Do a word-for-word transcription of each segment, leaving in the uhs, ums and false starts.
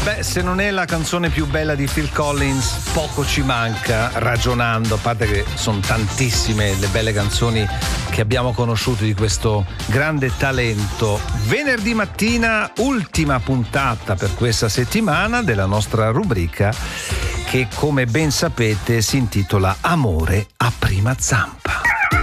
Beh, se non è la canzone più bella di Phil Collins, poco ci manca, ragionando, a parte che sono tantissime le belle canzoni che abbiamo conosciuto di questo grande talento. Venerdì mattina, ultima puntata per questa settimana della nostra rubrica che, come ben sapete, si intitola Amore a prima zampa.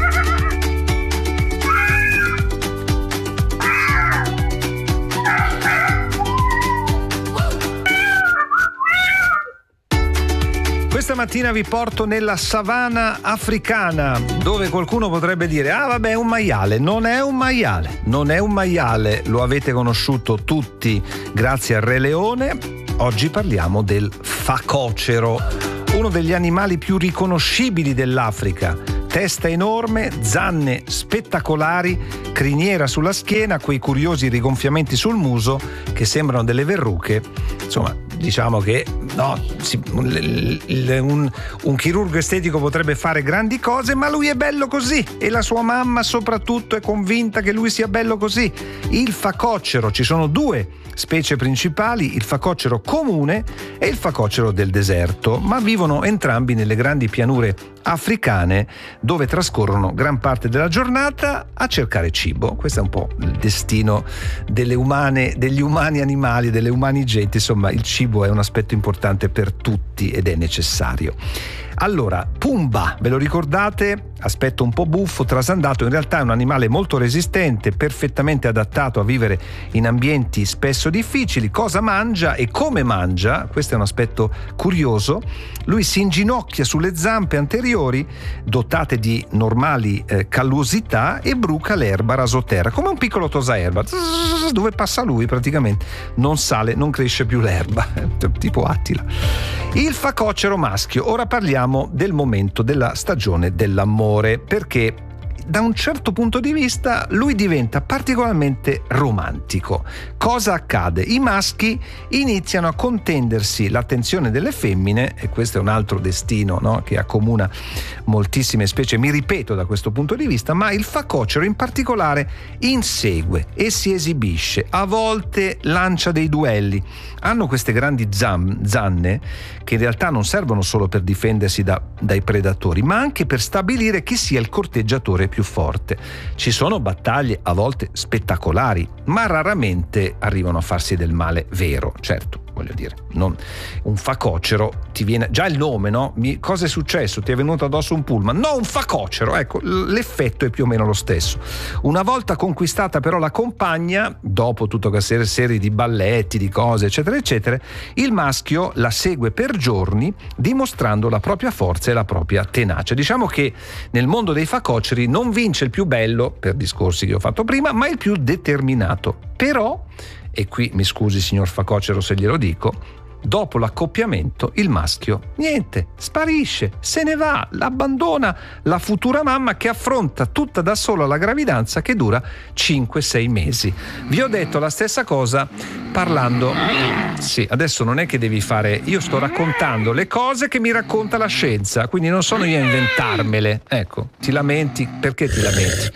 Questa mattina vi porto nella savana africana, dove qualcuno potrebbe dire: ah vabbè, è un maiale. Non è un maiale, non è un maiale, lo avete conosciuto tutti grazie al Re Leone. Oggi parliamo del facocero, uno degli animali più riconoscibili dell'Africa. Testa enorme, zanne spettacolari, criniera sulla schiena, quei curiosi rigonfiamenti sul muso che sembrano delle verruche. Insomma, diciamo che no, si, il, il, un, un chirurgo estetico potrebbe fare grandi cose, ma lui è bello così, e la sua mamma soprattutto è convinta che lui sia bello così. Il facocero, ci sono due specie principali, il facocero comune e il facocero del deserto, ma vivono entrambi nelle grandi pianure africane, dove trascorrono gran parte della giornata a cercare cibo. Questo è un po' il destino delle umane, degli umani animali, delle umani genti. Insomma, il cibo è un aspetto importante per tutti ed è necessario. Allora, Pumba, ve lo ricordate? Aspetto un po' buffo, trasandato, in realtà è un animale molto resistente, perfettamente adattato a vivere in ambienti spesso difficili. Cosa mangia e come mangia? Questo è un aspetto curioso. Lui si inginocchia sulle zampe anteriori, dotate di normali eh, callosità, e bruca l'erba rasoterra, come un piccolo tosaerba. Dove passa lui praticamente non sale, non cresce più l'erba, tipo Attila. Il facocero maschio. Ora parliamo del momento della stagione dell'amore, perché da un certo punto di vista lui diventa particolarmente romantico. Cosa accade? I maschi iniziano a contendersi l'attenzione delle femmine, e questo è un altro destino, no? Che accomuna moltissime specie, mi ripeto, da questo punto di vista, ma il facocero in particolare insegue e si esibisce, a volte lancia dei duelli. Hanno queste grandi zam, zanne che in realtà non servono solo per difendersi da, dai predatori, ma anche per stabilire chi sia il corteggiatore più forte. Ci sono battaglie a volte spettacolari, ma raramente arrivano a farsi del male vero. Certo, voglio dire, non un facocero, ti viene già il nome, no? Mi, cosa è successo? Ti è venuto addosso un pullman? No, un facocero. Ecco, l'effetto è più o meno lo stesso. Una volta conquistata però la compagna, dopo tutta una serie, serie di balletti, di cose eccetera eccetera, il maschio la segue per giorni, dimostrando la propria forza e la propria tenacia. Diciamo che nel mondo dei facoceri non vince il più bello, per discorsi che ho fatto prima, ma il più determinato. Però, e qui mi scusi signor facocero se glielo dico, dopo l'accoppiamento il maschio niente, sparisce, se ne va, l'abbandona la futura mamma, che affronta tutta da sola la gravidanza, che dura cinque sei mesi. Vi ho detto la stessa cosa parlando, sì, adesso non è che devi fare, io sto raccontando le cose che mi racconta la scienza, quindi non sono io a inventarmele. Ecco, ti lamenti, perché ti lamenti?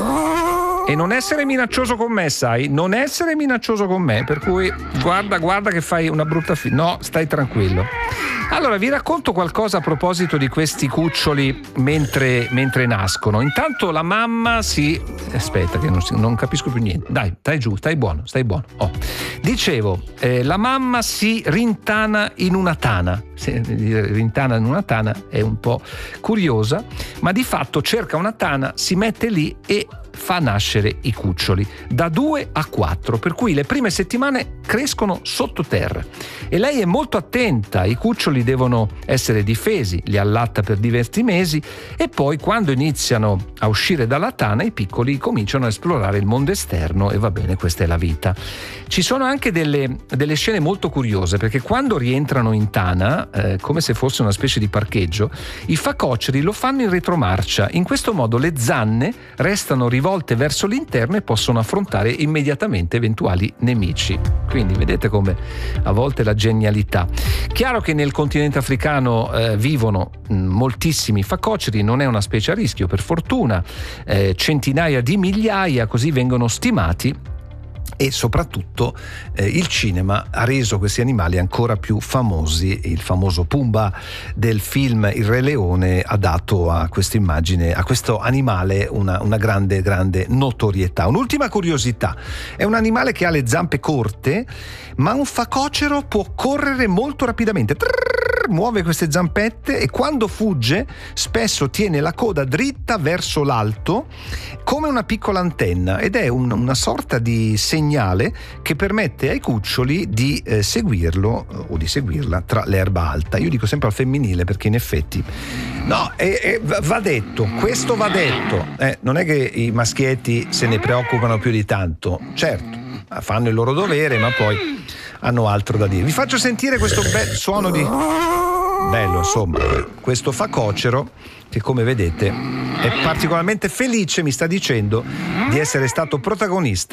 E non essere minaccioso con me, sai? Non essere minaccioso con me, per cui guarda, guarda che fai una brutta fi- no, stai tranquillo. Allora, vi racconto qualcosa a proposito di questi cuccioli mentre, mentre nascono. Intanto la mamma si... Aspetta che non, si... non capisco più niente. Dai, stai giù, stai buono, stai buono. Oh. Dicevo, eh, la mamma si rintana in una tana. Se rintana in una tana è un po' curiosa, ma di fatto cerca una tana, si mette lì e fa nascere i cuccioli da due a quattro, per cui le prime settimane crescono sottoterra e lei è molto attenta. I cuccioli devono essere difesi, li allatta per diversi mesi e poi, quando iniziano a uscire dalla tana, i piccoli cominciano a esplorare il mondo esterno e va bene, questa è la vita. Ci sono anche delle, delle scene molto curiose, perché quando rientrano in tana, eh, come se fosse una specie di parcheggio, i facoceri lo fanno in retromarcia. In questo modo le zanne restano rivolte verso l'interno e possono affrontare immediatamente eventuali nemici. Quindi vedete come a volte la genialità. Chiaro che nel continente africano eh, vivono mh, moltissimi facoceri, non è una specie a rischio per fortuna, eh, centinaia di migliaia così vengono stimati. e soprattutto eh, il cinema ha reso questi animali ancora più famosi. Il famoso Pumba del film Il Re Leone ha dato a questa immagine, a questo animale una, una grande grande notorietà. Un'ultima curiosità: è un animale che ha le zampe corte, ma un facocero può correre molto rapidamente. Trrr, muove queste zampette e quando fugge spesso tiene la coda dritta verso l'alto come una piccola antenna, ed è un, una sorta di segnale che permette ai cuccioli di eh, seguirlo eh, o di seguirla tra l'erba alta. Io dico sempre al femminile perché in effetti no, eh, eh, va detto, questo va detto, eh, non è che i maschietti se ne preoccupano più di tanto, certo fanno il loro dovere ma poi hanno altro da dire. Vi faccio sentire questo bel suono di bello, insomma, questo facocero che, come vedete, è particolarmente felice, mi sta dicendo di essere stato protagonista